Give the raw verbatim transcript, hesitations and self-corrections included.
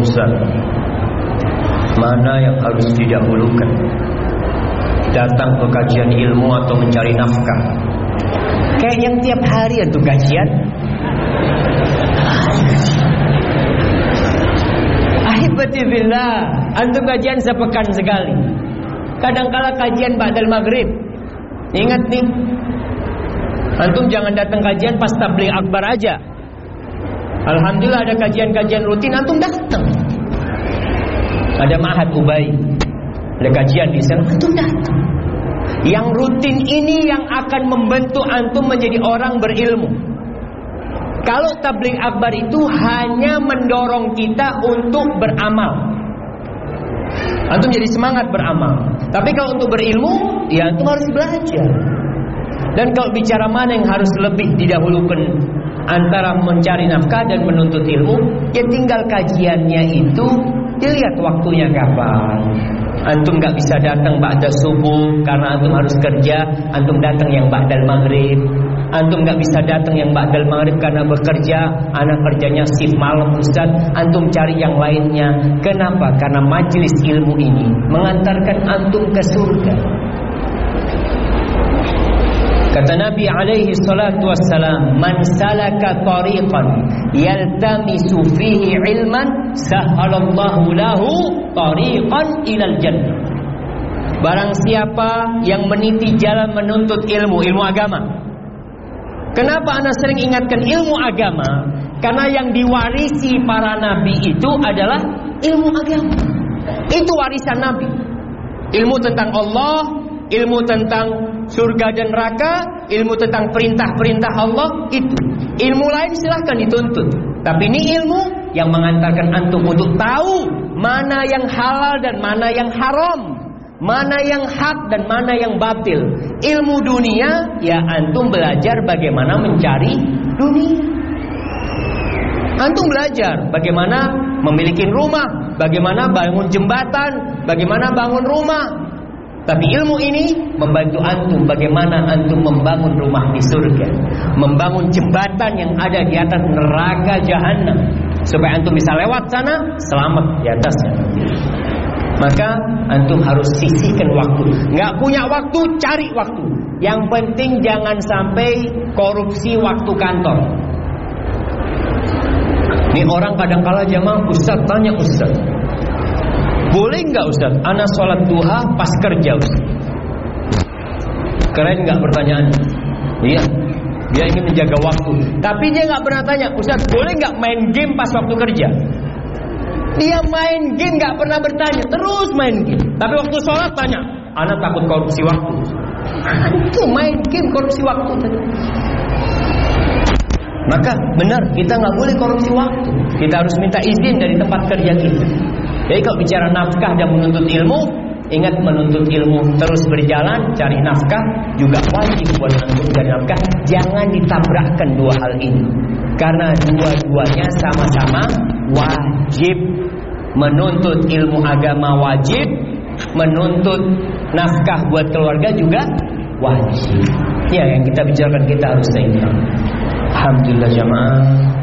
Ustaz, mana yang harus didahulukan? Datang ke kajian ilmu atau mencari nafkah? Kayak yang tiap hari untuk kajian. Ahibati billah, antum kajian sepekan sekali. Kadangkala kajian ba'dal maghrib. Ingat nih, antum jangan datang kajian pas tabligh akbar aja. Alhamdulillah ada kajian-kajian rutin, antum datang. Ada ma'had Ubay, ada kajian di sana, antum datang. Yang rutin ini yang akan membentuk antum menjadi orang berilmu. Kalau tabligh akbar itu hanya mendorong kita untuk beramal, antum jadi semangat beramal. Tapi kalau untuk berilmu, ya antum harus belajar. Dan kalau bicara mana yang harus lebih didahulukan antara mencari nafkah dan menuntut ilmu, ya tinggal kajiannya itu dilihat waktunya kapan. Antum gak bisa datang ba'da subuh karena antum harus kerja, antum datang yang ba'dal maghrib. Antum gak bisa datang yang ba'dal maghrib karena bekerja, anak kerjanya shift malam Ustaz, antum cari yang lainnya. Kenapa? Karena majelis ilmu ini mengantarkan antum ke surga. Kata Nabi alaihi salatu wassalam, man salaka tariqan yaltamisu fihi ilman sahhalallahu lahu tariqan ilal jannah. Barang siapa yang meniti jalan menuntut ilmu, ilmu agama. Kenapa ana sering ingatkan ilmu agama? Karena yang diwarisi para nabi itu adalah ilmu agama. Itu warisan nabi. Ilmu tentang Allah, ilmu tentang surga dan neraka, ilmu tentang perintah-perintah Allah, itu. Ilmu lain silahkan dituntut, tapi ini ilmu yang mengantarkan antum untuk tahu mana yang halal dan mana yang haram, mana yang hak dan mana yang batil. Ilmu dunia, ya antum belajar bagaimana mencari dunia. Antum belajar bagaimana memiliki rumah, bagaimana bangun jembatan, bagaimana bangun rumah. Tapi ilmu ini membantu antum bagaimana antum membangun rumah di surga, membangun jembatan yang ada di atas neraka jahanam, supaya antum bisa lewat sana selamat di atasnya. Maka antum harus sisihkan waktu. Nggak punya waktu, cari waktu. Yang penting jangan sampai korupsi waktu kantor. Ini orang kadang-kala jamaah, Ustaz tanya Ustaz, boleh nggak Ustaz, ana sholat duha pas kerja Ustaz? Keren nggak pertanyaannya? Iya, dia ingin menjaga waktu. Tapi dia nggak pernah tanya, Ustaz boleh nggak main game pas waktu kerja? Dia main game nggak pernah bertanya, terus main game. Tapi waktu sholat tanya, ana takut korupsi waktu. Itu main game korupsi waktu. Maka benar, kita nggak boleh korupsi waktu. Kita harus minta izin dari tempat kerja kita. Jadi kalau bicara nafkah dan menuntut ilmu, ingat menuntut ilmu terus berjalan, cari nafkah juga wajib buat antum cari nafkah. Jangan ditabrakkan dua hal ini, karena dua-duanya sama-sama wajib. Menuntut ilmu agama wajib, menuntut nafkah buat keluarga juga wajib. Ya, yang kita bicarakan kita harus seimbang. Alhamdulillah jamaah.